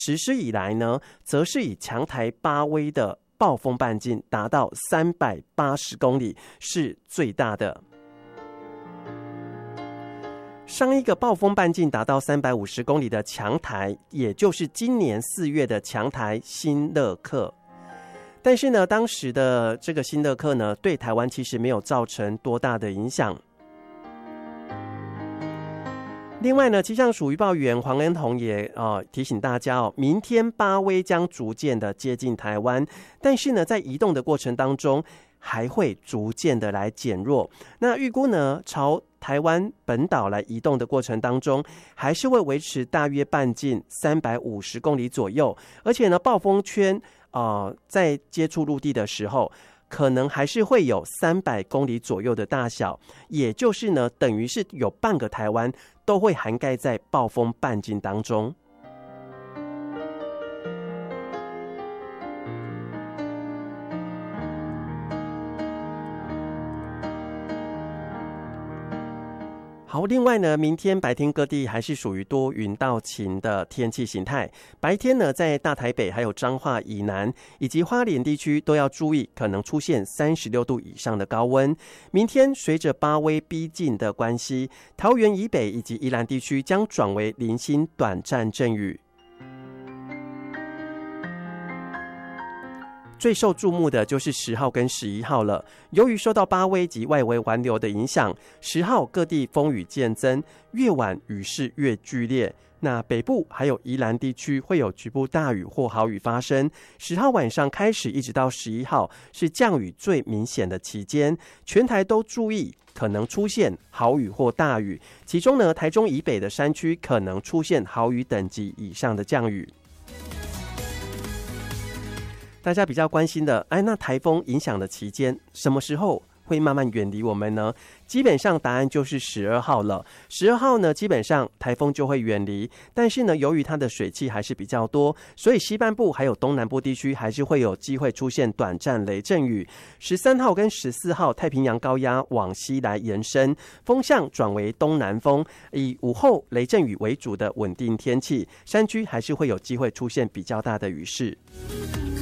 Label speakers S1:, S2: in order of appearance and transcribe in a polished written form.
S1: 实施以来呢，则是以强台8威的暴风半径达到380公里，是最大的。上一个暴风半径达到350公里的强台，也就是今年4月的强台新乐克。但是呢，当时的这个新乐克呢，对台湾其实没有造成多大的影响。另外呢，气象署预报员黄恩宏也提醒大家哦，明天8威将逐渐的接近台湾，但是呢，在移动的过程当中，还会逐渐的来减弱。那预估呢，朝台湾本岛来移动的过程当中，还是会维持大约半径350公里左右，而且呢，暴风圈在接触陆地的时候，可能还是会有300公里左右的大小，也就是呢，等于是有半个台湾都会涵盖在暴风半径当中。好，另外呢，明天白天各地还是属于多云到晴的天气形态。白天呢，在大台北还有彰化以南以及花莲地区都要注意，可能出现36度以上的高温。明天随着8威逼近的关系，桃园以北以及宜兰地区将转为零星短暂阵雨。最受注目的就是10号跟11号了。由于受到8威及外围环流的影响，10号各地风雨渐增，越晚雨势越剧烈。那北部还有宜兰地区会有局部大雨或豪雨发生。10号晚上开始一直到11号是降雨最明显的期间，全台都注意可能出现豪雨或大雨。其中呢，台中以北的山区可能出现豪雨等级以上的降雨。大家比较关心的，那台风影响的期间什么时候会慢慢远离我们呢？基本上答案就是12号了。12号呢，基本上台风就会远离，但是呢，由于它的水汽还是比较多，所以西半部还有东南部地区还是会有机会出现短暂雷阵雨。13号跟14号太平洋高压往西来延伸，风向转为东南风，以午后雷阵雨为主的稳定天气，山区还是会有机会出现比较大的雨势。